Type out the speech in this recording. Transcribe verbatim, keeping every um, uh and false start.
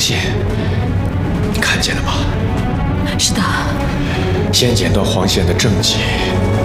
线，你看见了吗？ 是的。 先剪断黄线的症结，